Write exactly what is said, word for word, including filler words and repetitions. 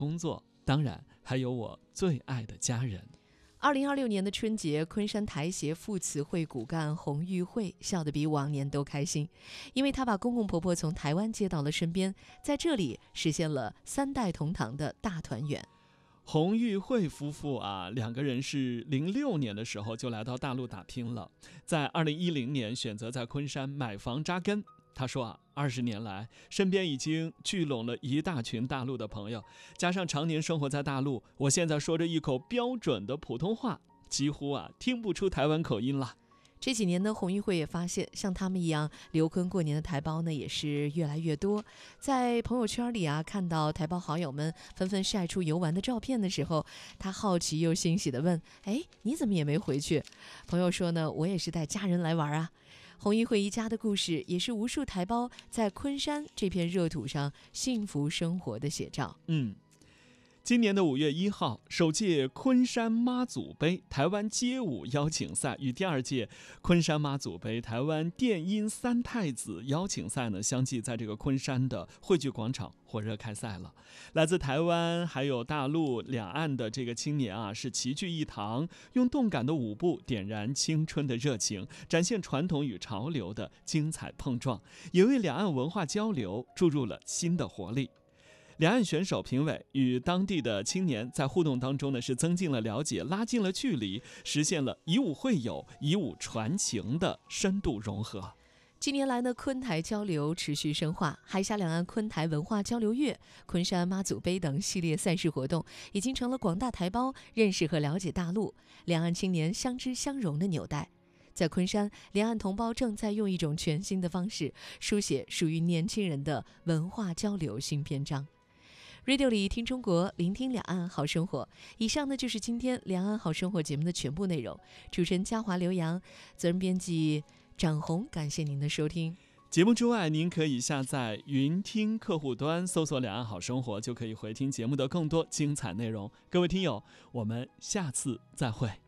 工作，当然还有我最爱的家人。 二零二六年的春节，昆山台协副词会骨干洪玉慧笑得比往年都开心，因为她把公公婆婆从台湾接到了身边，在这里实现了三代同堂的大团圆。 洪玉慧夫妇啊，两个人是零六年的时候就来到大陆打拼了，在二零一零年选择在昆山买房扎根。他说啊，二十年来，身边已经聚拢了一大群大陆的朋友，加上常年生活在大陆，我现在说着一口标准的普通话，几乎啊听不出台湾口音了。 这几年呢，洪玉慧也发现，像他们一样留昆过年的台胞呢，也是越来越多。在朋友圈里啊，看到台胞好友们纷纷晒出游玩的照片的时候，他好奇又欣喜地问：“哎，你怎么也没回去？”朋友说呢：“我也是带家人来玩啊。”洪玉慧一家的故事，也是无数台胞在昆山这片热土上幸福生活的写照。 嗯。今年的五月一号，首届昆山妈祖杯台湾街舞邀请赛与第二届昆山妈祖杯台湾电音三太子邀请赛呢，相继在这个昆山的汇聚广场火热开赛了。来自台湾还有大陆两岸的这个青年啊，是齐聚一堂，用动感的舞步点燃青春的热情，展现传统与潮流的精彩碰撞，也为两岸文化交流注入了新的活力。两岸选手评委与当地的青年在互动当中呢，是增进了了解，拉近了距离，实现了以武会友、以武传情的深度融合。 近年来呢，昆台交流持续深化，海峡两岸昆台文化交流月、昆山妈祖杯等系列赛事活动，已经成了广大台胞认识和了解大陆、两岸青年相知相融的纽带。在昆山，两岸同胞正在用一种全新的方式，书写属于年轻人的文化交流新篇章。Radio 里听中国，聆听两岸好生活。以上呢就是今天两岸好生活节目的全部内容。主持人嘉华、刘洋，责任编辑展红，感谢您的收听。 节目之外，您可以下载云听客户端，搜索两岸好生活，就可以回听节目的更多精彩内容。各位听友，我们下次再会。